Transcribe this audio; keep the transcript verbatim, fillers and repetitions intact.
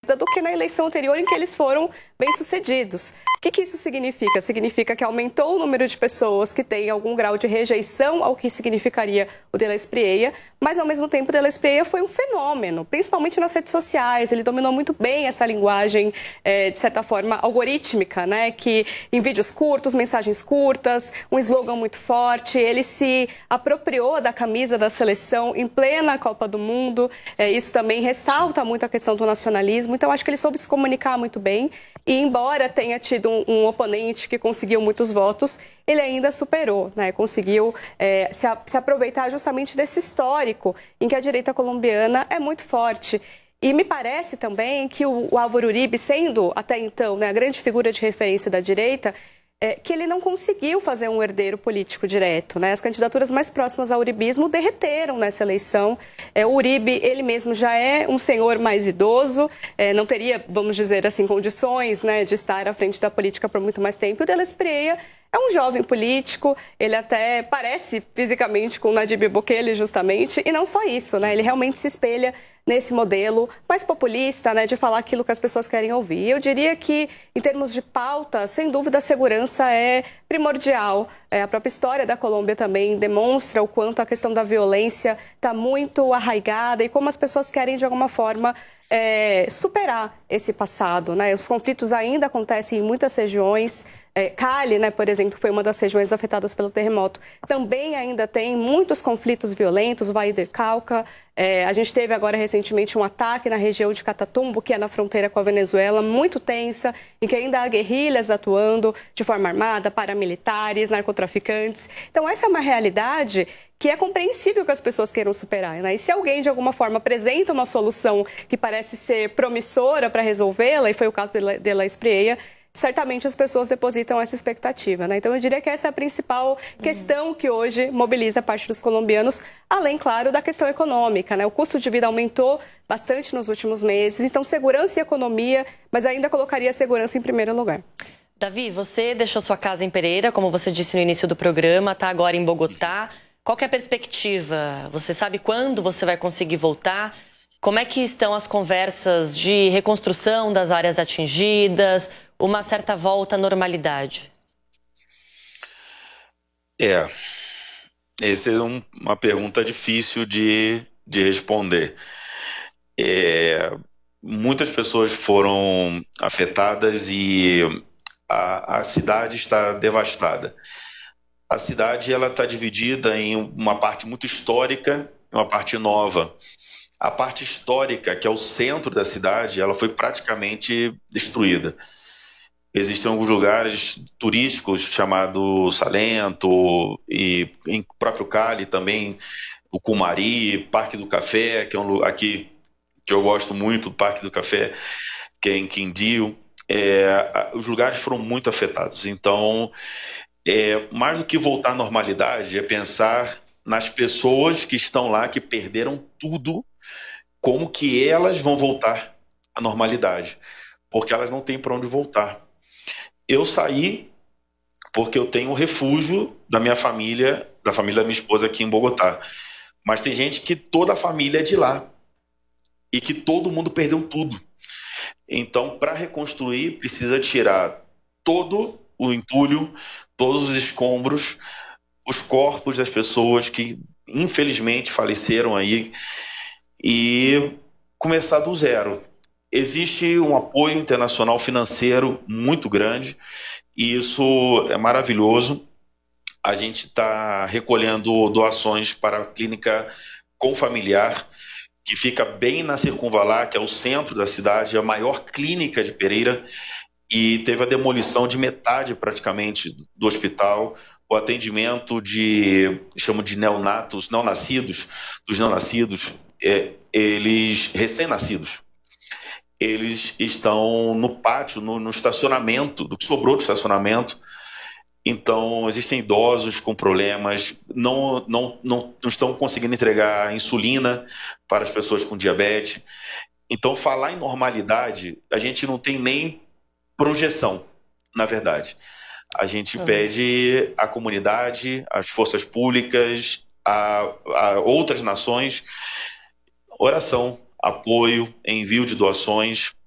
esquerda do que na eleição anterior, em que eles foram bem-sucedidos. O que, que isso significa? Significa que aumentou o número de pessoas que têm algum grau de rejeição ao que significaria o Delas Prieia, mas, ao mesmo tempo, o Delas Prieia foi um fenômeno, principalmente nas redes sociais. Ele dominou muito bem essa linguagem, é, de certa forma, algorítmica, né? Que em vídeos curtos, mensagens curtas, um slogan muito forte. Ele se apropriou da camisa da seleção em plena Copa do Mundo. É, isso também ressalta muito a questão do nacionalismo. Então, acho que ele soube se comunicar muito bem. E, embora tenha tido um, um oponente que conseguiu muitos votos, ele ainda superou, né? Conseguiu é, se, a, se aproveitar justamente desse histórico em que a direita colombiana é muito forte. E me parece também que o, o Álvaro Uribe, sendo até então, né, a grande figura de referência da direita, é, que ele não conseguiu fazer um herdeiro político direto, né? As candidaturas mais próximas ao uribismo derreteram nessa eleição. É, o Uribe, ele mesmo já é um senhor mais idoso, é, não teria, vamos dizer assim, condições, né, de estar à frente da política por muito mais tempo. E o Delas Prieia é um jovem político, ele até parece fisicamente com Nayib Bukele, justamente, e não só isso, né? Ele realmente se espelha nesse modelo mais populista, né, de falar aquilo que as pessoas querem ouvir. E eu diria que, em termos de pauta, sem dúvida, a segurança é primordial. É, a própria história da Colômbia também demonstra o quanto a questão da violência está muito arraigada e como as pessoas querem, de alguma forma, é, superar esse passado, né? Os conflitos ainda acontecem em muitas regiões. É, Cali, né, por exemplo, foi uma das regiões afetadas pelo terremoto. Também ainda tem muitos conflitos violentos, o Valle del Cauca. É, a gente teve agora recentemente um ataque na região de Catatumbo, que é na fronteira com a Venezuela, muito tensa, em que ainda há guerrilhas atuando de forma armada, paramilitares, narcotraficantes. Então, essa é uma realidade que é compreensível que as pessoas queiram superar, né? E se alguém, de alguma forma, apresenta uma solução que parece ser promissora para resolvê-la, e foi o caso de Delas Prieia, certamente as pessoas depositam essa expectativa, né? Então, eu diria que essa é a principal questão que hoje mobiliza a parte dos colombianos, além, claro, da questão econômica, né? O custo de vida aumentou bastante nos últimos meses, então segurança e economia, mas ainda colocaria a segurança em primeiro lugar. Davi, você deixou sua casa em Pereira, como você disse no início do programa, está agora em Bogotá. Qual que é a perspectiva? Você sabe quando você vai conseguir voltar? Como é que estão as conversas de reconstrução das áreas atingidas, uma certa volta à normalidade? É, essa é um, uma pergunta difícil de, de responder. É, muitas pessoas foram afetadas e a, a cidade está devastada. A cidade ela está dividida em uma parte muito histórica e uma parte nova. A parte histórica, que é o centro da cidade, ela foi praticamente destruída. Existem alguns lugares turísticos chamados Salento e em próprio Cali também, o Cumari, Parque do Café, que é um lugar aqui que eu gosto muito, o Parque do Café, que é em Quindío. É, os lugares foram muito afetados. Então, é, mais do que voltar à normalidade, é pensar nas pessoas que estão lá, que perderam tudo, como que elas vão voltar à normalidade, porque elas não têm para onde voltar. Eu saí porque eu tenho um refúgio da minha família, da família da minha esposa aqui em Bogotá, mas tem gente que toda a família é de lá e que todo mundo perdeu tudo. Então, para reconstruir, precisa tirar todo o entulho, todos os escombros, os corpos das pessoas que infelizmente faleceram aí e começar do zero. Existe um apoio internacional financeiro muito grande e isso é maravilhoso. A gente está recolhendo doações para a clínica Confamiliar, que fica bem na Circunvalar, que é o centro da cidade, a maior clínica de Pereira, e teve a demolição de metade praticamente do hospital. O atendimento de, chamam de neonatos, não nascidos, dos não nascidos, é, eles recém-nascidos, eles estão no pátio, no, no estacionamento, do que sobrou do estacionamento. Então, existem idosos com problemas, não, não, não, não estão conseguindo entregar insulina para as pessoas com diabetes. Então, falar em normalidade, a gente não tem nem projeção, na verdade. A gente uhum. pede à comunidade, às forças públicas, a, a outras nações, oração, apoio, envio de doações